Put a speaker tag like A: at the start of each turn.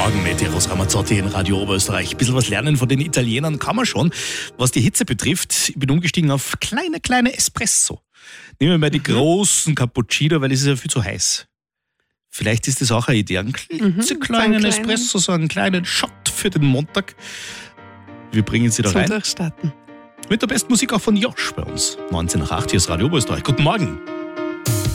A: Morgen mit Eros Ramazzotti in Radio Oberösterreich. Ein bisschen was lernen von den Italienern kann man schon. Was die Hitze betrifft, ich bin umgestiegen auf kleine Espresso. Nehmen wir mal die großen Cappuccino, weil es ist ja viel zu heiß. Vielleicht ist das auch eine Idee. Einen kleinen Espresso, so einen kleinen Shot für den Montag. Wir bringen sie da rein.
B: Durchstarten.
A: Mit der besten Musik auch von Josh bei uns. 19 nach 8, hier ist Radio Oberösterreich. Guten Morgen.